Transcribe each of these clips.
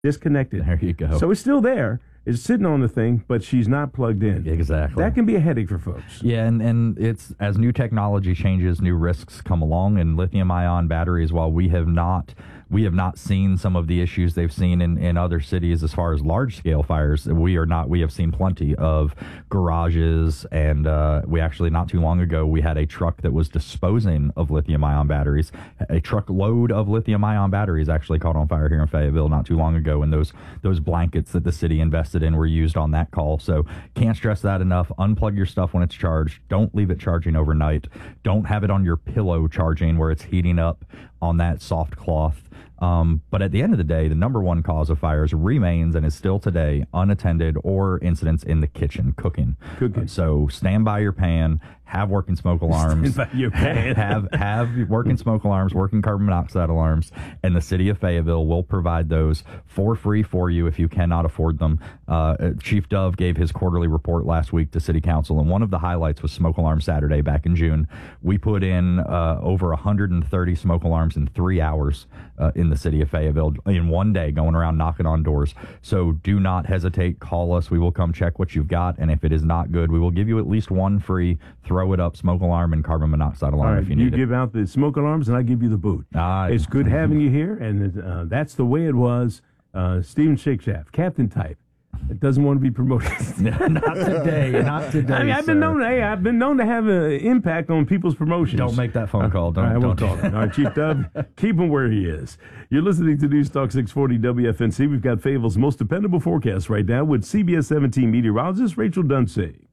disconnected. There you go. So it's still there. It's sitting on the thing, but she's not plugged in. Exactly. That can be a headache for folks. Yeah, and it's as new technology changes, new risks come along, and lithium-ion batteries, while we have not seen some of the issues they've seen in other cities as far as large-scale fires. We have seen plenty of garages, and we actually, not too long ago, we had a truck that was disposing of lithium-ion batteries. A truckload of lithium-ion batteries actually caught on fire here in Fayetteville not too long ago, and those blankets that the city invested in were used on that call. So can't stress that enough. Unplug your stuff when it's charged. Don't leave it charging overnight. Don't have it on your pillow charging where it's heating up on that soft cloth. But at the end of the day, the number one cause of fires remains and is still today unattended or incidents in the kitchen cooking. So stand by your pan, have working smoke alarms, Stand by your pan. have working smoke alarms, working carbon monoxide alarms, and the city of Fayetteville will provide those for free for you if you cannot afford them. Chief Dove gave his quarterly report last week to City Council, and one of the highlights was Smoke Alarm Saturday back in June. We put in over 130 smoke alarms in 3 hours in the city of Fayetteville in one day, going around knocking on doors. So do not hesitate. Call us. We will come check what you've got, and if it is not good, we will give you at least one free throw it up smoke alarm and carbon monoxide alarm if you need it. You give out the smoke alarms, and I give you the boot. It's good having you here, and that's the way it was. Stephen Shakeshaft, Captain Type. It doesn't want to be promoted. Not today. Not today. I mean, I've been known to have an impact on people's promotions. Don't make that phone call. I won't call him. All right, Chief Dove, keep him where he is. You're listening to News Talk 640 WFNC. We've got Fayetteville's most dependable forecast right now with CBS 17 meteorologist Rachel Dunsey.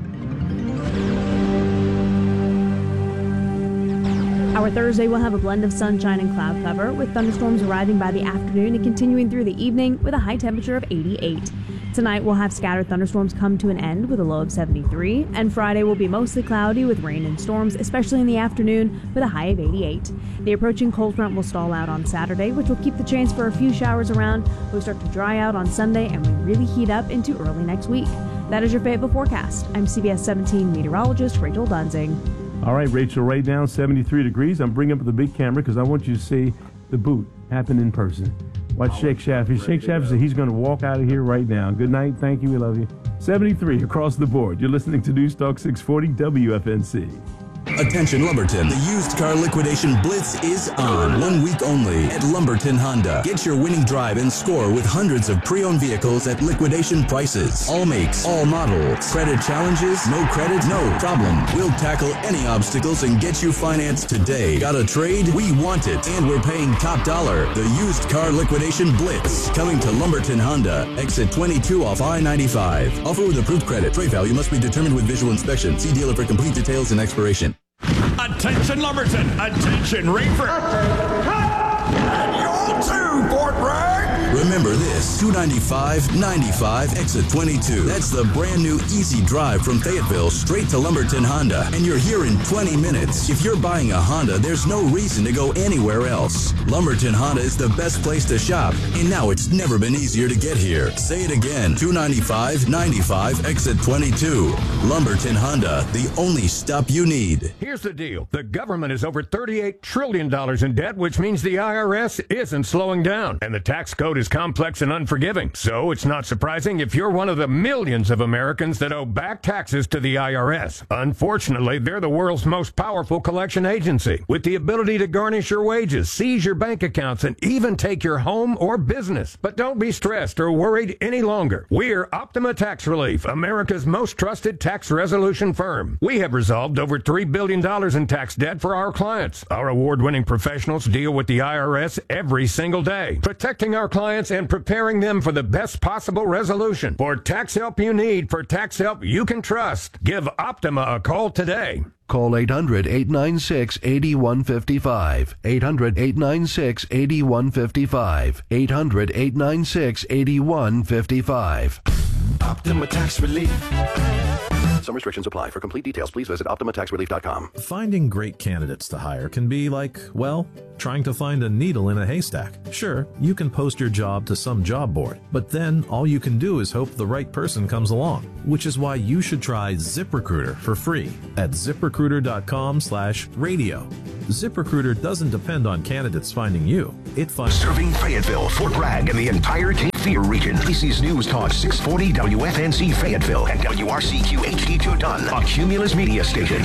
Our Thursday will have a blend of sunshine and cloud cover, with thunderstorms arriving by the afternoon and continuing through the evening with a high temperature of 88. Tonight we'll have scattered thunderstorms come to an end with a low of 73, and Friday will be mostly cloudy with rain and storms, especially in the afternoon, with a high of 88. The approaching cold front will stall out on Saturday, which will keep the chance for a few showers around. We'll start to dry out on Sunday, and we really heat up into early next week. That is your Fayetteville forecast. I'm CBS 17 meteorologist Rachel Dunsing. All right, Rachel, right now, 73 degrees. I'm bringing up the big camera because I want you to see the boot happen in person. Watch Shake Shaft. Shake Shaft said he's going to walk out of here right now. Good night. Thank you. We love you. 73 across the board. You're listening to News Talk 640 WFNC. Attention Lumberton, the used car liquidation blitz is on. 1 week only at Lumberton Honda. Get your winning drive and score with hundreds of pre-owned vehicles at liquidation prices. All makes, all models. Credit challenges? No credit? No problem. We'll tackle any obstacles and get you financed today. Got a trade? We want it, and we're paying top dollar. The used car liquidation blitz coming to Lumberton Honda. Exit 22 off I-95. Offer with approved credit. Trade value must be determined with visual inspection. See dealer for complete details and expiration. Attention Lumberton! Attention Rainford! And you too, Fort Bragg! Remember this, 295-95 exit 22. That's the brand new easy drive from Fayetteville straight to Lumberton Honda. And you're here in 20 minutes. If you're buying a Honda, there's no reason to go anywhere else. Lumberton Honda is the best place to shop. And now it's never been easier to get here. Say it again, 295-95 exit 22. Lumberton Honda, the only stop you need. Here's the deal. The government is over $38 trillion in debt, which means the IRS isn't slowing down. And the tax code is complex and unforgiving. So it's not surprising if you're one of the millions of Americans that owe back taxes to the IRS. Unfortunately, they're the world's most powerful collection agency, with the ability to garnish your wages, seize your bank accounts, and even take your home or business. But don't be stressed or worried any longer. We're Optima Tax Relief, America's most trusted tax resolution firm. We have resolved over $3 billion in tax debt for our clients. Our award-winning professionals deal with the IRS every single day, protecting our clients and preparing them for the best possible resolution. For tax help you need, for tax help you can trust, give Optima a call today. Call 800-896-8155. 800-896-8155. 800-896-8155. Optima Tax Relief. Some restrictions apply. For complete details, please visit OptimaTaxRelief.com. Finding great candidates to hire can be like, well, trying to find a needle in a haystack. Sure, you can post your job to some job board, but then all you can do is hope the right person comes along, which is why you should try ZipRecruiter for free at ZipRecruiter.com/radio. ZipRecruiter doesn't depend on candidates finding you. It finds... Serving Fayetteville, Fort Bragg, and the entire Cape Fear region. This is News Talk 640 WFNZ Fayetteville and WRCQ HD2 Dunn, a Cumulus Media station.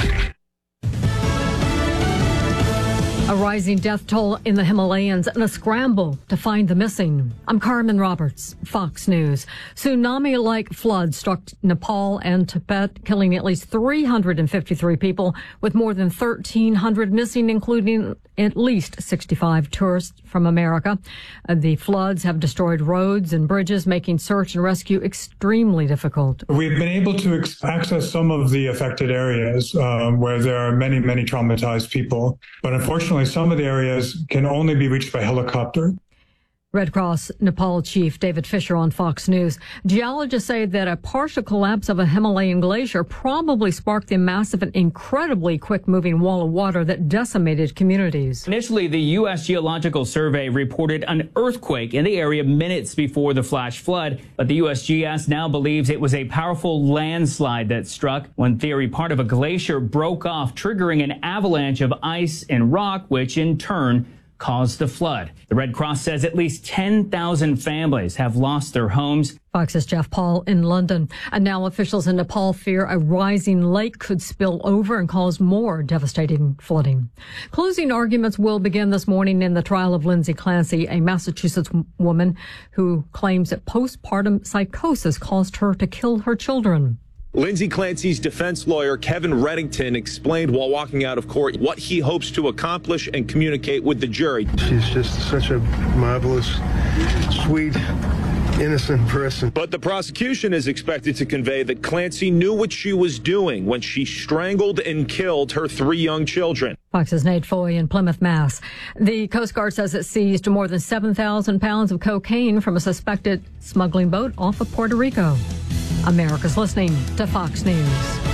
A rising death toll in the Himalayas and a scramble to find the missing. I'm Carmen Roberts, Fox News. Tsunami-like floods struck Nepal and Tibet, killing at least 353 people, with more than 1,300 missing, including at least 65 tourists from America. The floods have destroyed roads and bridges, making search and rescue extremely difficult. We've been able to access some of the affected areas where there are many, many traumatized people, but unfortunately, some of the areas can only be reached by helicopter. Red Cross Nepal Chief David Fisher on Fox News. Geologists say that a partial collapse of a Himalayan glacier probably sparked the massive and incredibly quick-moving wall of water that decimated communities. Initially, the U.S. Geological Survey reported an earthquake in the area minutes before the flash flood, but the USGS now believes it was a powerful landslide that struck. One theory, part of a glacier broke off, triggering an avalanche of ice and rock, which in turn caused the flood. The Red Cross says at least 10,000 families have lost their homes. Fox's Jeff Paul in London. And now officials in Nepal fear a rising lake could spill over and cause more devastating flooding. Closing arguments will begin this morning in the trial of Lindsay Clancy, a Massachusetts woman who claims that postpartum psychosis caused her to kill her children. Lindsay Clancy's defense lawyer, Kevin Reddington, explained while walking out of court what he hopes to accomplish and communicate with the jury. She's just such a marvelous, sweet, innocent person. But the prosecution is expected to convey that Clancy knew what she was doing when she strangled and killed her 3 young children. Fox's Nate Foy in Plymouth, Mass. The Coast Guard says it seized more than 7,000 pounds of cocaine from a suspected smuggling boat off of Puerto Rico. America's listening to Fox News.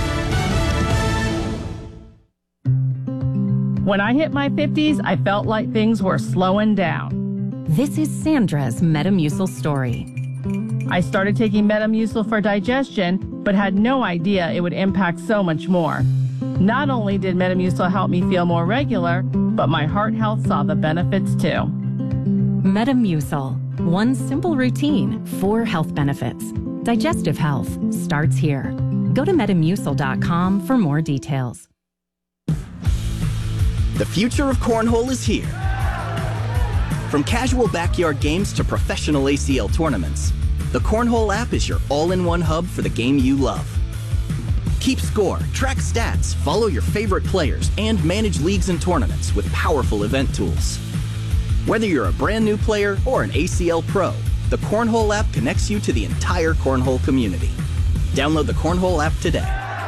When I hit my 50s, I felt like things were slowing down. This is Sandra's Metamucil story. I started taking Metamucil for digestion, but had no idea it would impact so much more. Not only did Metamucil help me feel more regular, but my heart health saw the benefits too. Metamucil, one simple routine, 4 health benefits. Digestive health starts here. Go to Metamucil.com for more details. The future of cornhole is here. From casual backyard games to professional ACL tournaments, the Cornhole app is your all-in-one hub for the game you love. Keep score, track stats, follow your favorite players, and manage leagues and tournaments with powerful event tools. Whether you're a brand new player or an ACL pro, the Cornhole app connects you to the entire Cornhole community. Download the Cornhole app today.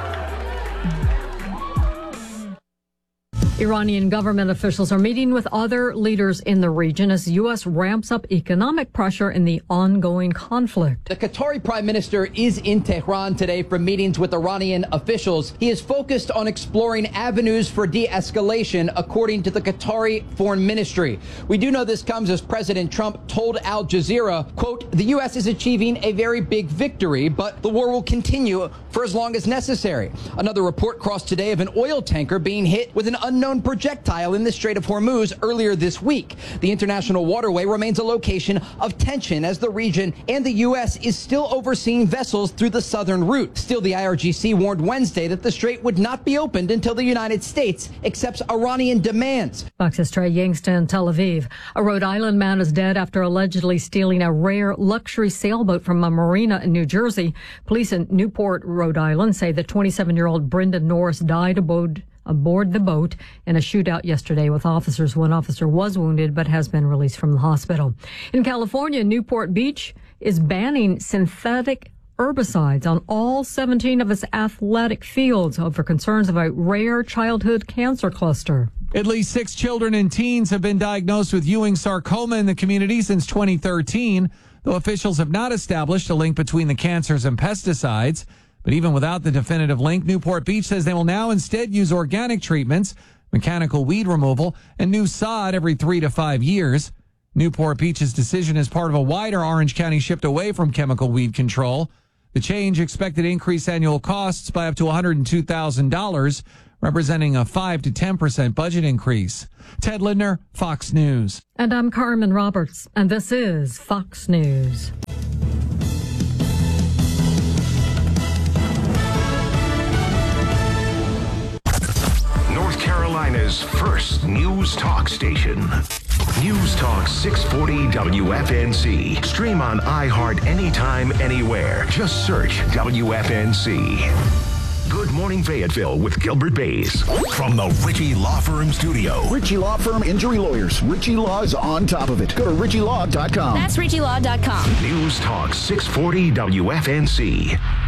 Iranian government officials are meeting with other leaders in the region as the U.S. ramps up economic pressure in the ongoing conflict. The Qatari prime minister is in Tehran today for meetings with Iranian officials. He is focused on exploring avenues for de-escalation, according to the Qatari foreign ministry. We do know this comes as President Trump told Al Jazeera, quote, the U.S. is achieving a very big victory, but the war will continue for as long as necessary. Another report crossed today of an oil tanker being hit with an unknown projectile in the Strait of Hormuz earlier this week. The international waterway remains a location of tension as the region and the U.S. is still overseeing vessels through the southern route. Still, the IRGC warned Wednesday that the strait would not be opened until the United States accepts Iranian demands. Fox's Trey Yangston, Tel Aviv. A Rhode Island man is dead after allegedly stealing a rare luxury sailboat from a marina in New Jersey. Police in Newport, Rhode Island say that 27-year-old Brendan Norris died aboard the boat in a shootout yesterday with officers. One officer was wounded but has been released from the hospital. In California, Newport Beach is banning synthetic herbicides on all 17 of its athletic fields over concerns of a rare childhood cancer cluster. At least 6 children and teens have been diagnosed with Ewing sarcoma in the community since 2013, though officials have not established a link between the cancers and pesticides. But even without the definitive link, Newport Beach says they will now instead use organic treatments, mechanical weed removal, and new sod every 3 to 5 years. Newport Beach's decision is part of a wider Orange County shift away from chemical weed control. The change expected to increase annual costs by up to $102,000, representing a 5 to 10% budget increase. Ted Lindner, Fox News. And I'm Carmen Roberts, and this is Fox News. North Carolina's first news talk station. News Talk 640 WFNZ. Stream on iHeart anytime, anywhere. Just search WFNZ. Good Morning Fayetteville with Gilbert Bays. From the Ritchie Law Firm studio. Ritchie Law Firm Injury Lawyers. Ritchie Law is on top of it. Go to ritchielaw.com. That's ritchielaw.com. News Talk 640 WFNZ.